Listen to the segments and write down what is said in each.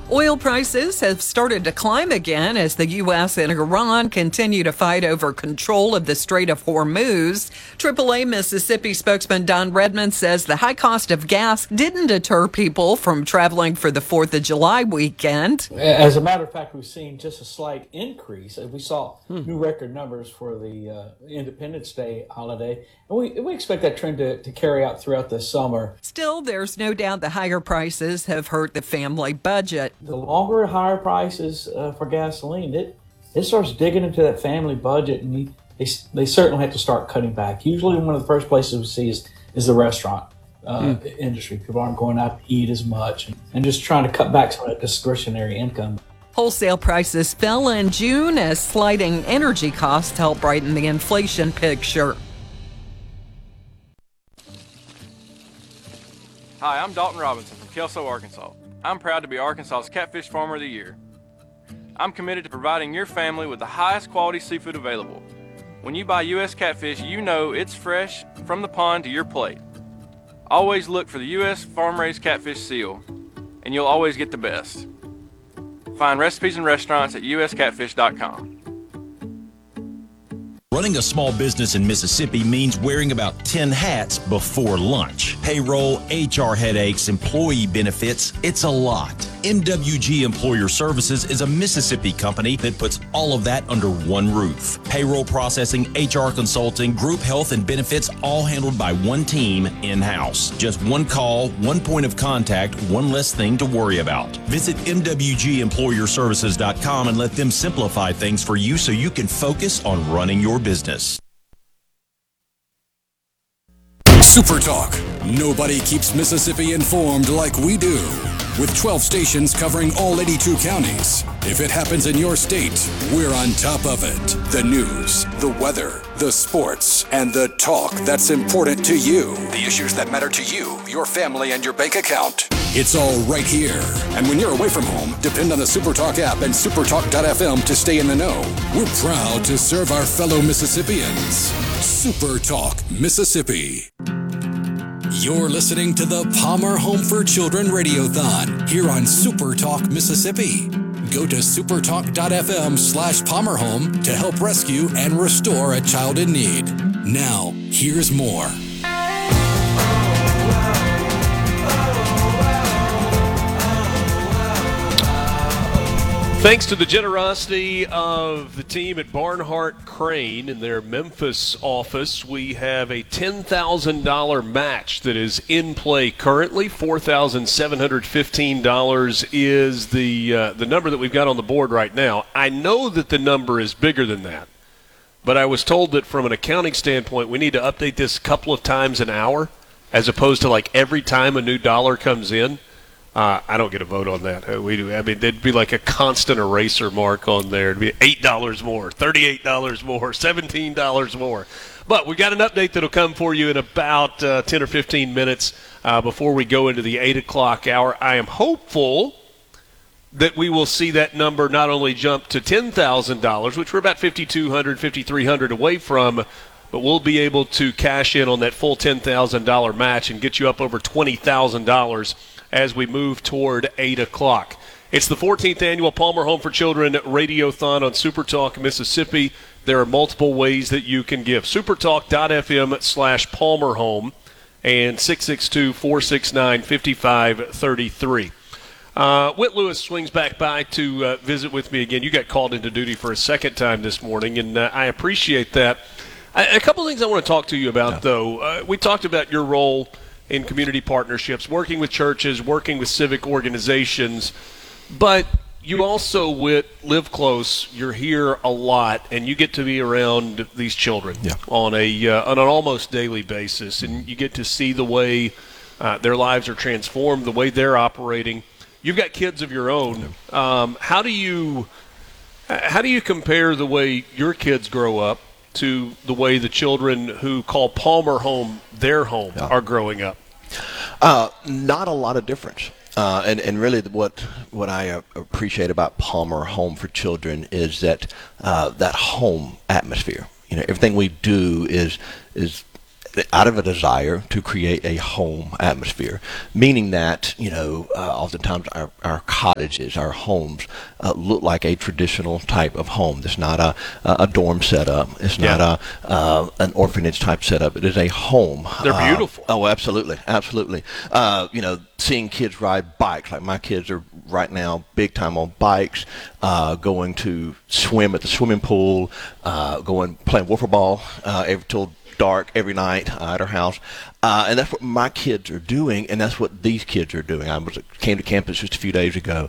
Oil prices have started to climb again as the U.S. and Iran continue to fight over control of the Strait of Hormuz. AAA Mississippi spokesman Don Redmond says the high cost of gas didn't deter people from traveling for the 4th of July weekend. As a matter of fact, we've seen just a slight increase. We saw new record numbers for the Independence Day holiday, and we expect that trend to carry out throughout the summer. Still, there's no doubt the higher prices have hurt the family budget. The longer higher prices for gasoline, it starts digging into that family budget, and they certainly have to start cutting back. Usually one of the first places we see is the restaurant industry. People aren't going out to eat as much and just trying to cut back some of that discretionary income. Wholesale prices fell in June as sliding energy costs helped brighten the inflation picture. Hi, I'm Dalton Robinson from Kelso, Arkansas. I'm proud to be Arkansas's Catfish Farmer of the Year. I'm committed to providing your family with the highest quality seafood available. When you buy U.S. catfish, you know it's fresh from the pond to your plate. Always look for the U.S. farm-raised catfish seal, and you'll always get the best. Find recipes and restaurants at uscatfish.com. Running a small business in Mississippi means wearing about 10 hats before lunch. Payroll, HR headaches, employee benefits, it's a lot. MWG Employer Services is a Mississippi company that puts all of that under one roof. Payroll processing, HR consulting, group health and benefits, all handled by one team in-house. Just one call, one point of contact, one less thing to worry about. Visit MWGEmployerServices.com and let them simplify things for you so you can focus on running your business. Super Talk. Nobody keeps Mississippi informed like we do. With 12 stations covering all 82 counties. If it happens in your state, we're on top of it. The news, the weather, the sports, and the talk that's important to you. The issues that matter to you, your family, and your bank account. It's all right here. And when you're away from home, depend on the Super Talk app and supertalk.fm to stay in the know. We're proud to serve our fellow Mississippians. Super Talk Mississippi. You're listening to the Palmer Home for Children Radiothon here on Super Talk Mississippi. Go to supertalk.fm/PalmerHome to help rescue and restore a child in need. Now, here's more. Thanks to the generosity of the team at Barnhart Crane in their Memphis office, we have a $10,000 match that is in play currently. $4,715 is the number that we've got on the board right now. I know that the number is bigger than that, but I was told that from an accounting standpoint, we need to update this a couple of times an hour as opposed to like every time a new dollar comes in. I don't get a vote on that. We do. I mean, there'd be like a constant eraser mark on there. It'd be $8 more, $38 more, $17 more. But we got an update that'll come for you in about 10 or 15 minutes before we go into the 8 o'clock hour. I am hopeful that we will see that number not only jump to $10,000, which we're about $5,200, $5,300 away from, but we'll be able to cash in on that full $10,000 match and get you up over $20,000 as we move toward 8 o'clock. It's the 14th annual Palmer Home for Children Radiothon on Super Talk Mississippi. There are multiple ways that you can give. supertalk.fm/PalmerHome and 662-469-5533. Whit Lewis swings back by to visit with me again. You got called into duty for a second time this morning, and I appreciate that. A couple of things I want to talk to you about, though. We talked about your role in community partnerships, working with churches, working with civic organizations, but you also live close. You're here a lot, and you get to be around these children on an almost daily basis, and you get to see the way their lives are transformed, the way they're operating. You've got kids of your own. How do you compare the way your kids grow up to the way the children who call Palmer home their home are growing up? Not a lot of difference. And really what I appreciate about Palmer Home for Children is that that home atmosphere. You know, everything we do is out of a desire to create a home atmosphere, meaning that, oftentimes our cottages, our homes look like a traditional type of home. It's not a dorm setup. It's not an orphanage type setup. It is a home. They're beautiful. Oh, absolutely. Absolutely. Seeing kids ride bikes, like my kids are right now big time on bikes, going to swim at the swimming pool, playing wiffle ball till dark every night at our house, and that's what my kids are doing, and that's what these kids are doing. Came to campus just a few days ago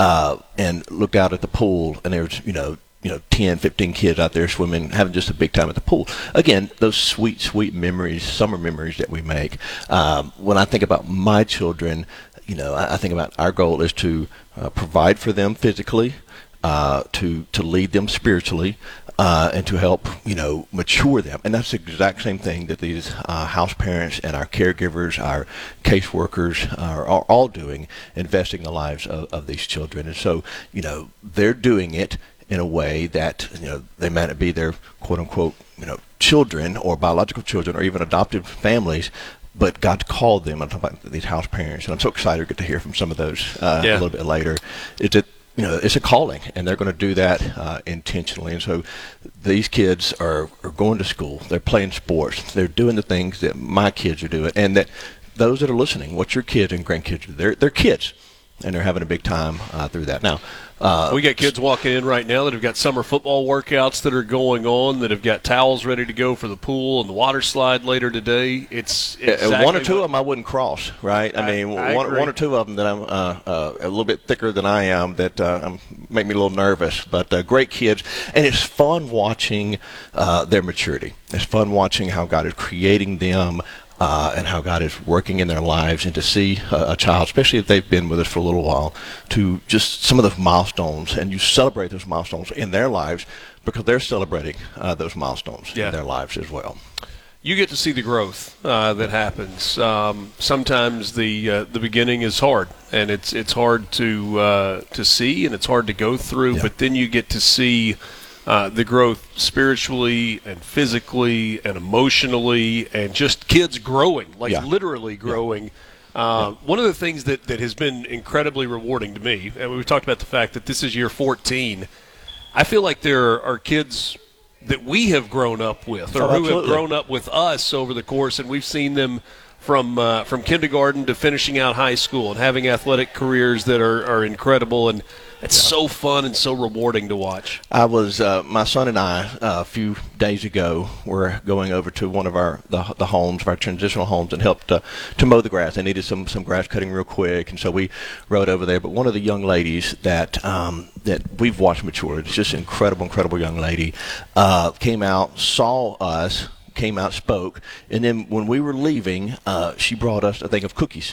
and looked out at the pool, and there was 10, 15 kids out there swimming, having just a big time at the pool. Again, those sweet, sweet memories, summer memories that we make. When I think about my children, I think about our goal is to provide for them physically, to lead them spiritually, and to help mature them. And that's the exact same thing that these house parents and our caregivers, our caseworkers are all doing, investing in the lives of these children. And so they're doing it in a way that they might not be their quote unquote children or biological children or even adopted families, but God called them. I'm talking about these house parents, and I'm so excited to get to hear from some of those a little bit later. It's a calling, and they're going to do that intentionally. And so these kids are going to school. They're playing sports. They're doing the things that my kids are doing, and that those that are listening, what your kids and grandkids do, they're kids, and they're having a big time through that. Now, we got kids walking in right now that have got summer football workouts that are going on, that have got towels ready to go for the pool and the water slide later today. It's exactly one or two of them I wouldn't cross, right? I one or two of them that I'm a little bit thicker than I am that make me a little nervous. But great kids, and it's fun watching their maturity. It's fun watching how God is creating them. And how God is working in their lives, and to see a child, especially if they've been with us for a little while, to just some of those milestones, and you celebrate those milestones in their lives because they're celebrating those milestones in their lives as well. You get to see the growth that happens. Sometimes the beginning is hard, and it's hard to see, and it's hard to go through. But then you get to see the growth spiritually and physically and emotionally, and just kids growing, literally growing. One of the things that has been incredibly rewarding to me, and we've talked about the fact that this is year 14, I feel like there are kids that we have grown up with, or who have grown up with us over the course, and we've seen them from kindergarten to finishing out high school and having athletic careers that are incredible, and it's so fun and so rewarding to watch. I was my son and I a few days ago were going over to one of the homes, our transitional homes, and helped to mow the grass. They needed some grass cutting real quick, and so we rode over there. But one of the young ladies that we've watched mature, it's just an incredible young lady, came out, saw us, came out, spoke, and then when we were leaving, she brought us a thing of cookies.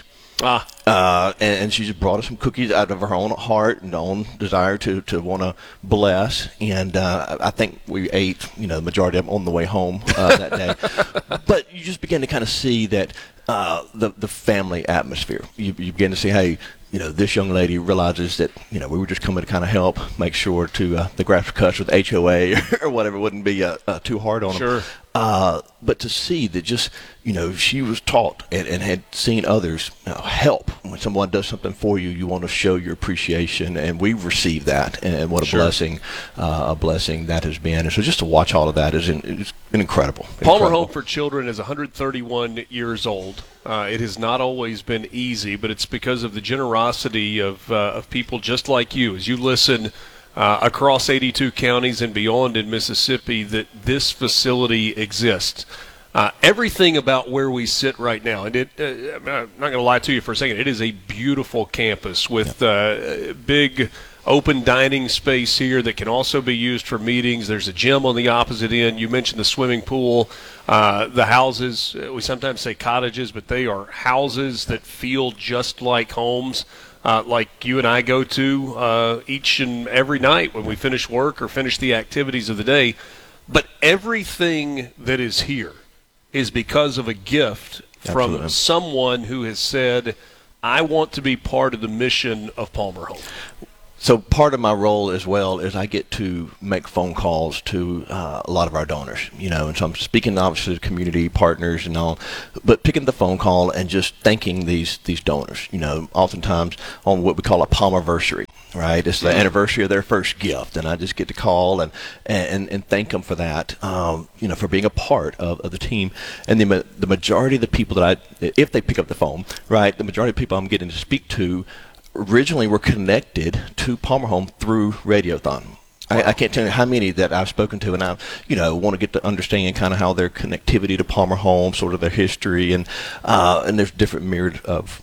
And she just brought us some cookies out of her own heart and own desire to want to bless. And I think we ate, the majority of them on the way home that day. But you just begin to kind of see that the family atmosphere. You begin to see, hey, this young lady realizes that, we were just coming to kind of help make sure to the grass cuts with HOA or whatever wouldn't be too hard on them. Sure. But to see that just, she was taught and had seen others help. When someone does something for you, you want to show your appreciation, and we've received that, and what a blessing that has been. And so just to watch all of that is incredible. Palmer Home for Children is 131 years old. It has not always been easy, but it's because of the generosity of people just like you. As you listen across 82 counties and beyond in Mississippi, that this facility exists. Everything about where we sit right now, and I'm not going to lie to you for a second, it is a beautiful campus with big open dining space here that can also be used for meetings. There's a gym on the opposite end. You mentioned the swimming pool, the houses. We sometimes say cottages, but they are houses that feel just like homes. Like you and I go to each and every night when we finish work or finish the activities of the day. But everything that is here is because of a gift from someone who has said, I want to be part of the mission of Palmer Home. So part of my role as well is I get to make phone calls to a lot of our donors, and so I'm speaking obviously to community partners and all, but picking the phone call and just thanking these donors, oftentimes on what we call a Palmerversary, right? It's the anniversary of their first gift, and I just get to call and thank them for that, for being a part of the team. And the majority of the people if they pick up the phone, right, the majority of people I'm getting to speak to originally were connected to Palmer Home through Radiothon. I can't tell you how many that I've spoken to, and I, want to get to understand kind of how their connectivity to Palmer Home, sort of their history, and there's different myriad of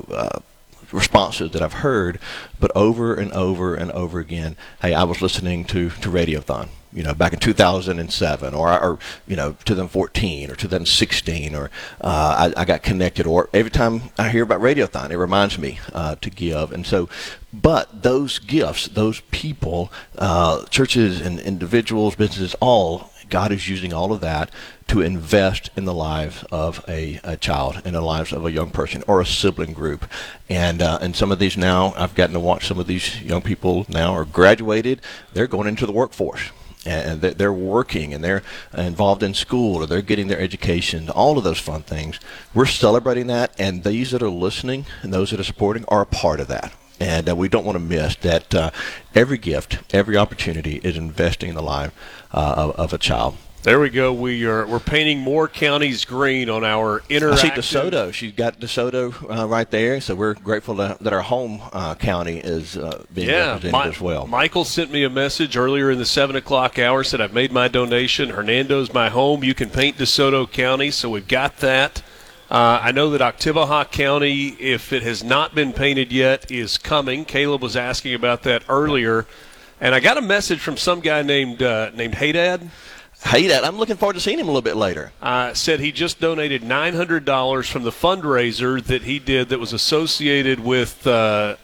responses that I've heard, but over and over and over again, hey, I was listening to Radiothon, back in 2007 or 2014 or 2016, or I got connected, or every time I hear about Radiothon, it reminds me to give. And so, but those gifts, those people, churches and individuals, businesses, all, God is using all of that to invest in the lives of a child, in the lives of a young person or a sibling group. And some of these now, I've gotten to watch some of these young people now are graduated, they're going into the workforce. And they're working, and they're involved in school, or they're getting their education, all of those fun things. We're celebrating that, and these that are listening and those that are supporting are a part of that. And we don't want to miss that every gift, every opportunity is investing in the life of a child. There we go. We're painting more counties green on our interactive. I see DeSoto. She's got DeSoto right there. So we're grateful that our home county is being represented as well. Michael sent me a message earlier in the 7 o'clock hour, said, I've made my donation. Hernando's my home. You can paint DeSoto County. So we've got that. I know that Oktibbeha County, if it has not been painted yet, is coming. Caleb was asking about that earlier. And I got a message from some guy named Haydad. Hey, Dad, I'm looking forward to seeing him a little bit later. Said he just donated $900 from the fundraiser that he did that was associated with a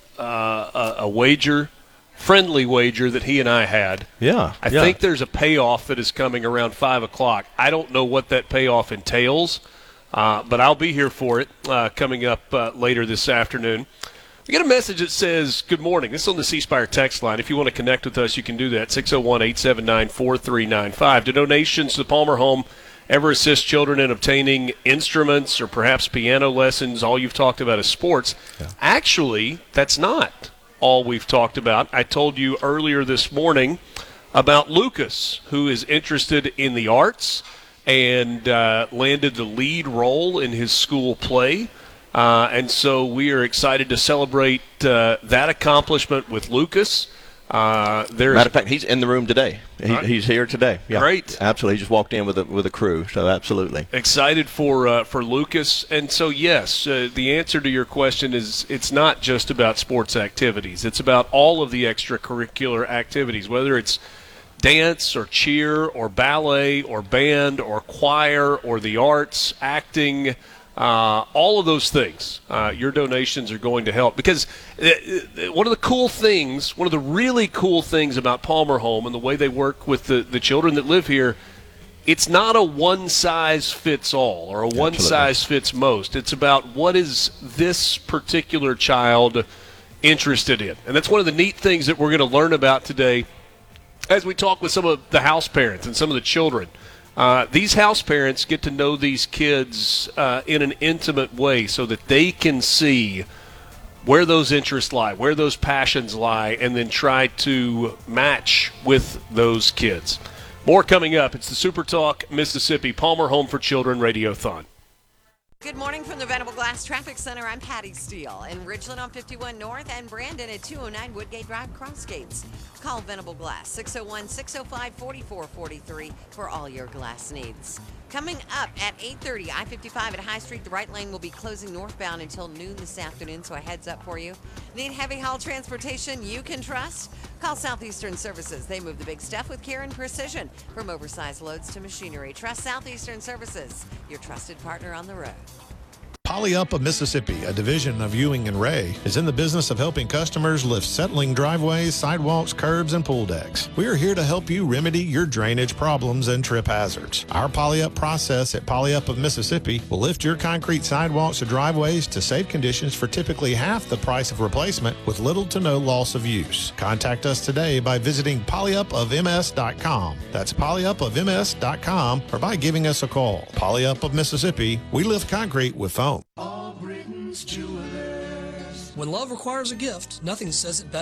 friendly wager that he and I had. Yeah. I think there's a payoff that is coming around 5 o'clock. I don't know what that payoff entails, but I'll be here for it coming up later this afternoon. We get a message that says, good morning. This is on the C Spire text line. If you want to connect with us, you can do that, 601-879-4395. Do donations to the Palmer Home ever assist children in obtaining instruments or perhaps piano lessons? All you've talked about is sports. Yeah. Actually, that's not all we've talked about. I told you earlier this morning about Lucas, who is interested in the arts and landed the lead role in his school play. And so we are excited to celebrate that accomplishment with Lucas. Matter of fact, he's in the room today. He's here today. Yeah, great. Absolutely. He just walked in with a crew, so absolutely. Excited for Lucas. And so, yes, the answer to your question is it's not just about sports activities. It's about all of the extracurricular activities, whether it's dance or cheer or ballet or band or choir or the arts, acting, all of those things. Your donations are going to help, because one of the really cool things about Palmer Home and the way they work with the children that live here, it's not a one-size-fits-all or a one-size-fits-most. It's about what is this particular child interested in. And that's one of the neat things that we're going to learn about today as we talk with some of the house parents and some of the children. These house parents get to know these kids in an intimate way so that they can see where those interests lie, where those passions lie, and then try to match with those kids. More coming up. It's the Super Talk Mississippi Palmer Home for Children Radiothon. Good morning from the Venable Glass Traffic Center. I'm Patty Steele in Ridgeland on 51 North and Brandon at 209 Woodgate Drive, Crossgates. Call Venable Glass 601-605-4443 for all your glass needs. Coming up at 8:30, I-55 at High Street, the right lane will be closing northbound until noon this afternoon, so a heads up for you. Need heavy haul transportation you can trust? Call Southeastern Services. They move the big stuff with care and precision. From oversized loads to machinery, trust Southeastern Services, your trusted partner on the road. Poly-Up of Mississippi, a division of Ewing and Ray, is in the business of helping customers lift settling driveways, sidewalks, curbs, and pool decks. We are here to help you remedy your drainage problems and trip hazards. Our Poly-Up process at Poly-Up of Mississippi will lift your concrete sidewalks or driveways to safe conditions for typically half the price of replacement with little to no loss of use. Contact us today by visiting polyupofms.com. That's polyupofms.com, or by giving us a call. Poly-Up of Mississippi, we lift concrete with foam. When love requires a gift, nothing says it better